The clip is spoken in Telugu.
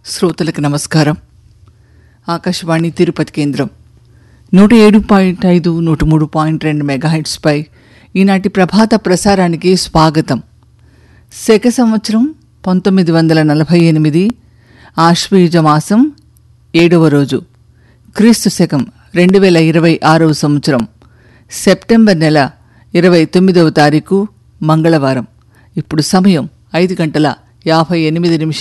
శ్రోతలకు నమస్కారం. ఆకాశవాణి తిరుపతి కేంద్రం 107.5 103.2 మెగాహెర్ట్జ్పై ఈనాటి ప్రభాత ప్రసారానికి స్వాగతం. శక సంవత్సరం 1948 ఆశ్వయుజ మాసం 7వ రోజు, క్రీస్తు శకం 2026వ సంవత్సరం సెప్టెంబర్ నెల 29వ తారీఖు మంగళవారం. ఇప్పుడు సమయం 5:58